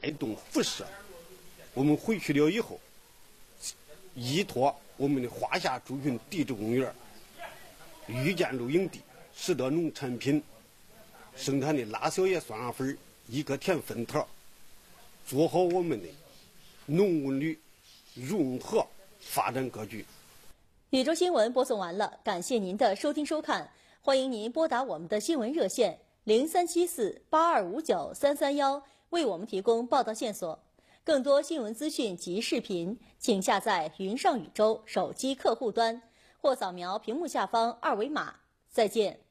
动辐射。我们回去了以后，依托我们的华夏族群地质公园绿建露营地使得农产品生产的辣小叶酸辣粉、一个甜粉条，做好我们的农文旅融合发展格局。 宇宙新闻播送完了，感谢您的收听收看，欢迎您拨打我们的新闻热线03748259-331，为我们提供报道线索。更多新闻资讯及视频，请下载云上宇宙手机客户端或扫描屏幕下方二维码。再见。